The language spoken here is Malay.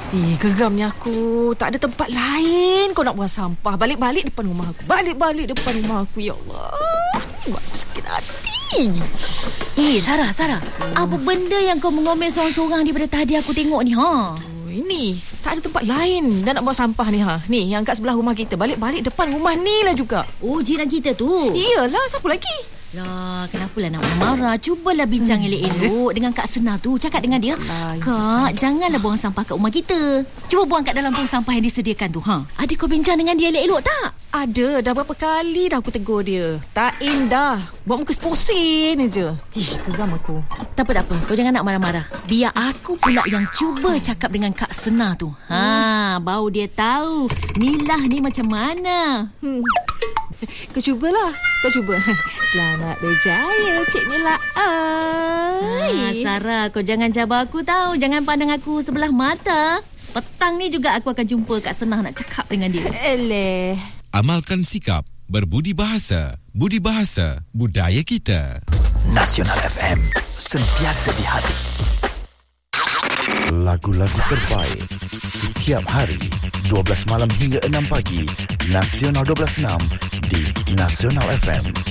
Geramnya aku. Tak ada tempat lain kau nak buang sampah. Balik-balik depan rumah aku. Balik-balik depan rumah aku. Ya Allah, buat sakit hati. Sarah, apa benda yang kau mengomel seorang-seorang daripada tadi aku tengok ni, ha? Ini tak ada tempat lain dah nak buang sampah ni, ha. Ni yang kat sebelah rumah kita. Balik-balik depan rumah ni lah juga. Oh, jiran kita tu. Iyalah, siapa lagi? Lah, kenapalah nak marah? Cubalah bincang elok-elok dengan Kak Sena tu. Cakap dengan dia, Kak, janganlah buang sampah kat rumah kita. Cuba buang kat dalam tong sampah yang disediakan tu, ha? Ada kau bincang dengan dia elok-elok tak? Ada, dah berapa kali dah aku tegur dia. Tak indah, buat muka seposin je. Geram aku. Tak apa, kau jangan nak marah-marah. Biar aku pula yang cuba cakap dengan Kak Sena tu. Baru dia tahu Milah ni macam mana. Kau cubalah. Selamat berjaya, Cik Mila. Sarah, kau jangan cabar aku tahu. Jangan pandang aku sebelah mata. Petang ni juga aku akan jumpa Kak Senah nak cakap dengan dia. Amalkan sikap berbudi bahasa. Budi bahasa budaya kita. Nasional FM, sentiasa di hati. Lagu-lagu terbaik setiap hari 12 malam hingga 6 pagi. Nasional 12.6 di Nasional FM.